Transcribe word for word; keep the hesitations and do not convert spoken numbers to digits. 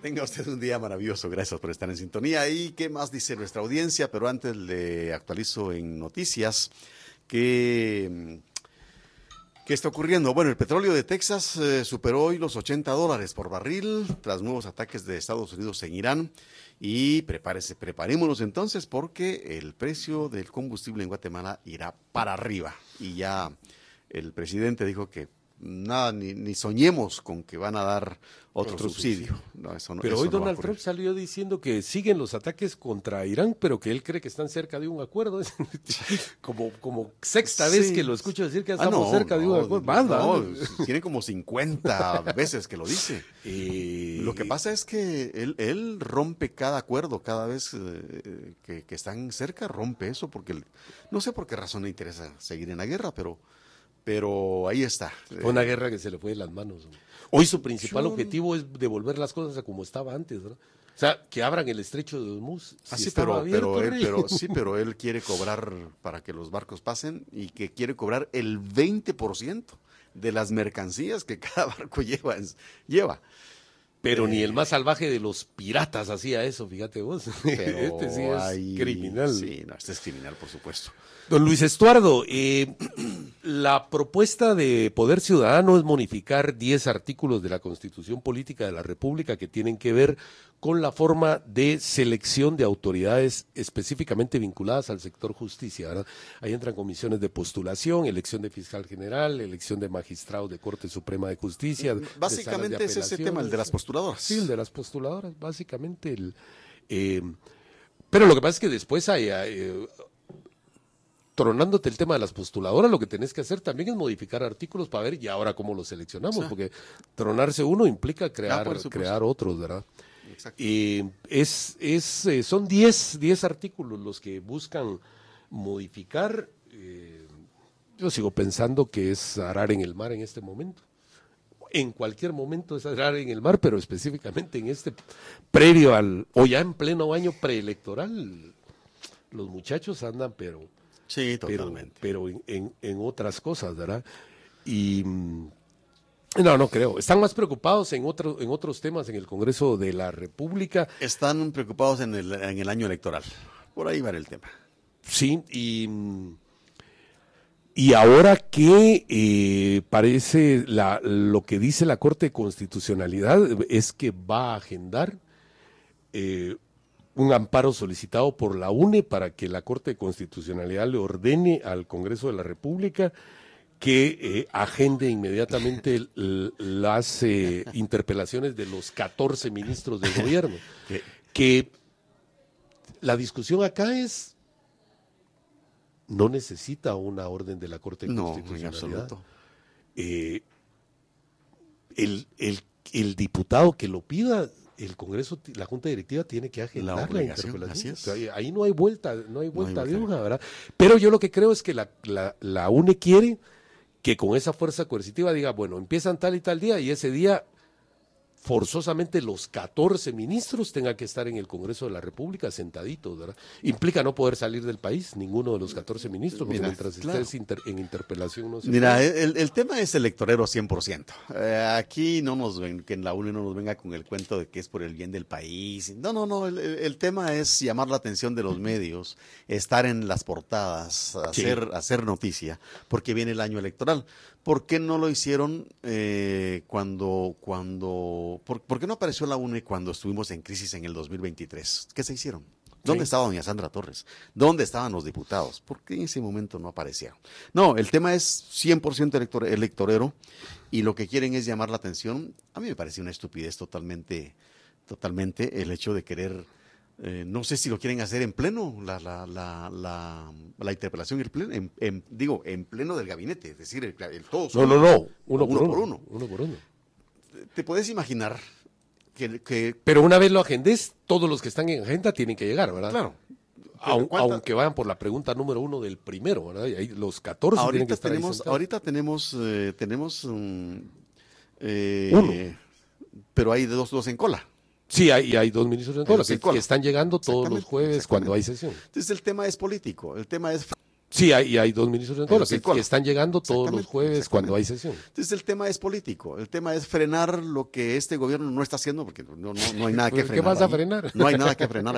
Tenga usted un día maravilloso, gracias por estar en sintonía. ¿Y qué más dice nuestra audiencia? Pero antes le actualizo en noticias que... ¿Qué está ocurriendo? Bueno, el petróleo de Texas eh, superó hoy los ochenta dólares por barril tras nuevos ataques de Estados Unidos en Irán. Y prepárese, preparémonos entonces porque el precio del combustible en Guatemala irá para arriba. Y ya el presidente dijo que nada, ni, ni soñemos con que van a dar otro, otro subsidio. subsidio. No, eso no, pero eso hoy no Donald Trump salió diciendo que siguen los ataques contra Irán, pero que él cree que están cerca de un acuerdo. como, como sexta sí. vez que lo escucho decir que estamos ah, no, cerca no, de un acuerdo. Más, no, no, tiene como cincuenta veces que lo dice. Eh, lo que pasa es que él, él rompe cada acuerdo, cada vez eh, que, que están cerca, rompe eso, porque él, no sé por qué razón le interesa seguir en la guerra, pero... Pero ahí está. Fue una guerra que se le fue de las manos. Hoy su principal Yo... objetivo es devolver las cosas a como estaba antes, ¿verdad? O sea, que abran el estrecho de Hormuz. Si ah, sí, pero, abierto, pero, él, pero, sí, pero él quiere cobrar para que los barcos pasen y que quiere cobrar el veinte por ciento de las mercancías que cada barco lleva. lleva. Pero eh, ni el más salvaje de los piratas hacía eso, fíjate vos. Pero este sí es hay... criminal. Sí, no, este es criminal, por supuesto. Don Luis Estuardo, eh, la propuesta de Poder Ciudadano es modificar diez artículos de la Constitución Política de la República que tienen que ver con la forma de selección de autoridades específicamente vinculadas al sector justicia, ¿verdad? Ahí entran comisiones de postulación, elección de fiscal general, elección de magistrados de Corte Suprema de Justicia. Básicamente es ese tema, el de las postuladoras. Sí, el de las postuladoras, básicamente. El, eh, pero lo que pasa es que después hay... hay tronándote el tema de las postuladoras, lo que tenés que hacer también es modificar artículos para ver y ahora cómo los seleccionamos, sí. Porque tronarse uno implica crear, ah, crear otros, ¿verdad? Exacto. Y es, es, eh, son diez, diez artículos los que buscan modificar. Eh, yo sigo pensando que es arar en el mar en este momento. En cualquier momento es arar en el mar, pero específicamente en este previo al, o ya en pleno año preelectoral, los muchachos andan, pero... Sí, totalmente. Pero, pero en, en, en otras cosas, ¿verdad? Y no, no creo. Están más preocupados en, otro, en otros temas en el Congreso de la República. Están preocupados en el, en el año electoral. Por ahí va el tema. Sí, y, y ahora que eh, parece la, lo que dice la Corte de Constitucionalidad es que va a agendar eh, un amparo solicitado por la U N E para que la Corte de Constitucionalidad le ordene al Congreso de la República que eh, agende inmediatamente l- las eh, interpelaciones de los catorce ministros del gobierno. Que la discusión acá es, no necesita una orden de la Corte de Constitucionalidad. No, en absoluto. Eh, el, el, el diputado que lo pida, el Congreso, la Junta Directiva tiene que agendar la, la interpelación. Así es. O sea, ahí no hay vuelta, no hay vuelta no hay de hoja, ¿verdad? Pero yo lo que creo es que la, la, la U N E quiere que con esa fuerza coercitiva diga, bueno, empiezan tal y tal día y ese día forzosamente los catorce ministros tengan que estar en el Congreso de la República sentaditos, ¿verdad? Implica no poder salir del país, ninguno de los catorce ministros, Mira, mientras claro. estés inter, en interpelación. No se Mira, puede. el, el tema es electorero cien por ciento. Eh, aquí no nos ven, que en la U N E no nos venga con el cuento de que es por el bien del país. No, no, no, el, el tema es llamar la atención de los medios, estar en las portadas, hacer, sí. hacer noticia, porque viene el año electoral. ¿Por qué no lo hicieron eh, cuando, cuando, por, por qué no apareció la U N E cuando estuvimos en crisis en el dos mil veintitrés? ¿Qué se hicieron? ¿Dónde sí. estaba doña Sandra Torres? ¿Dónde estaban los diputados? ¿Por qué en ese momento no aparecieron? No, el tema es cien por ciento elector, electorero y lo que quieren es llamar la atención. A mí me parece una estupidez totalmente, totalmente el hecho de querer, eh, no sé si lo quieren hacer en pleno, la, la, la, la, la interpelación, el pleno, en, en, digo, en pleno del gabinete, es decir, el, el todos. No, no, no, uno, uno, por, uno, por uno. Uno por uno. ¿Te puedes imaginar? Que, que, pero una vez lo agendes, todos los que están en agenda tienen que llegar, ¿verdad? Claro. Aun, aunque vayan por la pregunta número uno del primero, ¿verdad? Y ahí los catorce ahorita tienen que estar tenemos, ahí ahorita tenemos, eh, tenemos um, eh, uno. Pero hay dos, dos en cola. Sí, hay, hay dos ministros en cola, que, en cola que están llegando todos los jueves cuando hay sesión. Entonces el tema es político, el tema es Sí, hay, hay dos ministros en cola que, que están llegando todos los jueves cuando hay sesión. Entonces el tema es político, el tema es frenar lo que este gobierno no está haciendo, porque no, no, no hay nada que frenar. ¿Qué vas a frenar? No hay nada que frenar.